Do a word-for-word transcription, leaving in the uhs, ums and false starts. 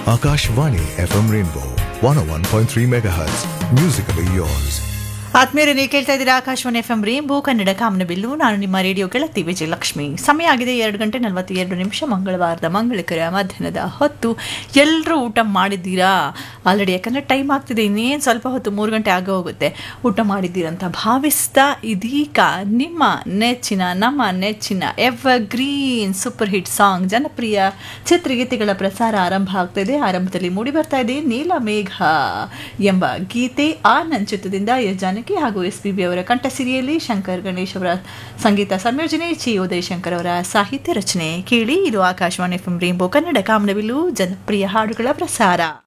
Akashvani F M Rainbow one oh one point three megahertz. Musically yours. ಆತ್ಮೀಯರೇ, ನೀವು ಕೇಳ್ತಾ ಇದ್ದೀರಾ Akashvani F M rainbow Kannada ಕಾಮನಬಿಲ್ಲು. ನಾನು ನಿಮ್ಮ ರೇಡಿಯೋ ಗೆಳತಿ ವಿಜಯಲಕ್ಷ್ಮಿ. ಸಮಯ ಆಗಿದೆ ಎರಡು ಗಂಟೆ ನಲವತ್ತೆರಡು ನಿಮಿಷ ಮಂಗಳವಾರದ ಮಂಗಳಕರ ಮಧ್ಯಾಹ್ನದ ಹೊತ್ತು. ಎಲ್ಲರೂ ಊಟ ಮಾಡಿದ್ದೀರಾ ಆಲ್ರೆಡಿ? ಯಾಕಂದರೆ ಟೈಮ್ ಆಗ್ತಿದೆ, ಇನ್ನೇನು ಸ್ವಲ್ಪ ಹೊತ್ತು, ಮೂರು ಗಂಟೆ ಆಗ ಹೋಗುತ್ತೆ. ಊಟ ಮಾಡಿದ್ದೀರಂತ ಭಾವಿಸ್ತಾ ಇದೀಗ ನಿಮ್ಮ ನೆಚ್ಚಿನ ನಮ್ಮ ನೆಚ್ಚಿನ ever green super hit song, ಜನಪ್ರಿಯ ಚಿತ್ರಗೀತೆಗಳ ಪ್ರಸಾರ ಆರಂಭ ಆಗ್ತಾಯಿದೆ. ಆರಂಭದಲ್ಲಿ ಮೂಡಿ ಬರ್ತಾ ಇದೆ ನೀಲಮೇಘ ಎಂಬ ಗೀತೆ. ಆ ನಂಚಿತದಿಂದ ಎಸ್ ಜಾನಕಿ ಹಾಗೂ ಎಸ್ ಪಿ ಬಿ ಅವರ ಕಂಠಸಿರಿಯಲ್ಲಿ ಶಂಕರ್ ಗಣೇಶ್ ಅವರ ಸಂಗೀತ ಸಂಯೋಜನೆ, ಚಿ ಉದಯಶಂಕರ್ ಅವರ ಸಾಹಿತ್ಯ ರಚನೆ. ಕೇಳಿ, ಇದು Akashvani F M rainbow Kannada ಕಾಮನಬಿಲ್ಲು ಜನಪ್ರಿಯ ಹಾಡುಗಳ ಪ್ರಸಾರ.